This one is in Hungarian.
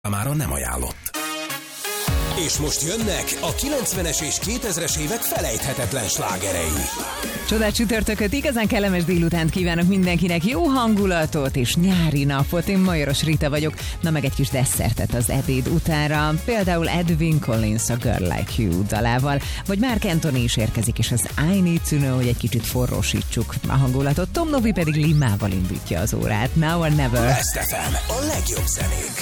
Mára nem ajánlott. És most jönnek a 90-es és 2000-es évek felejthetetlen slágerei. Csodás csütörtököt, igazán kellemes délutánt kívánok mindenkinek, jó hangulatot és nyári napot. Én Majoros Rita vagyok, na meg egy kis desszertet az ebéd utánra. Például Edwyn Collins a Girl Like You dalával, vagy Marc Anthony is érkezik, és az I Need to Know, hogy egy kicsit forrósítsuk a hangulatot. Tom Novi pedig Limával indítja az órát. Now or Never. Best FM, a legjobb zenék.